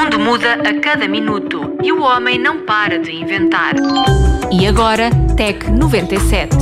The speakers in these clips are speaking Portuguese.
mundo muda a cada minuto e o homem não para de inventar. E agora, Tec 97.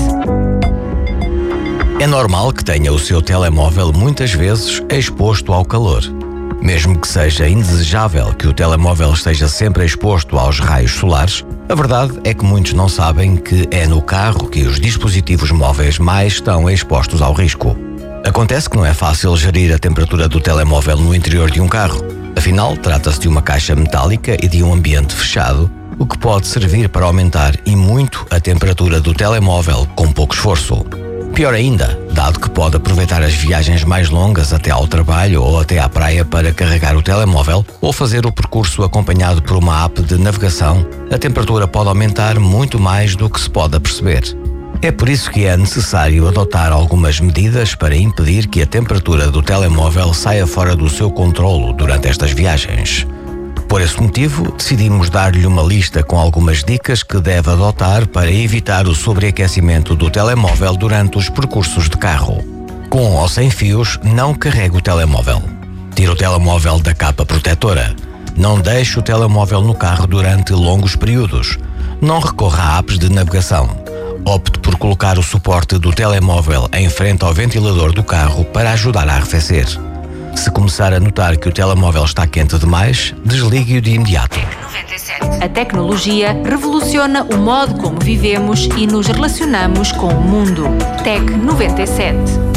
É normal que tenha o seu telemóvel muitas vezes exposto ao calor. Mesmo que seja indesejável que o telemóvel esteja sempre exposto aos raios solares, a verdade é que muitos não sabem que é no carro que os dispositivos móveis mais estão expostos ao risco. Acontece que não é fácil gerir a temperatura do telemóvel no interior de um carro. Afinal, trata-se de uma caixa metálica e de um ambiente fechado, o que pode servir para aumentar e muito a temperatura do telemóvel com pouco esforço. Pior ainda, dado que pode aproveitar as viagens mais longas até ao trabalho ou até à praia para carregar o telemóvel ou fazer o percurso acompanhado por uma app de navegação, a temperatura pode aumentar muito mais do que se pode aperceber. É por isso que é necessário adotar algumas medidas para impedir que a temperatura do telemóvel saia fora do seu controlo durante estas viagens. Por esse motivo, decidimos dar-lhe uma lista com algumas dicas que deve adotar para evitar o sobreaquecimento do telemóvel durante os percursos de carro. Com ou sem fios, não carregue o telemóvel. Tire o telemóvel da capa protetora. Não deixe o telemóvel no carro durante longos períodos. Não recorra a apps de navegação. Opte por colocar o suporte do telemóvel em frente ao ventilador do carro para ajudar a arrefecer. Se começar a notar que o telemóvel está quente demais, desligue-o de imediato. A tecnologia revoluciona o modo como vivemos e nos relacionamos com o mundo. Tec 97.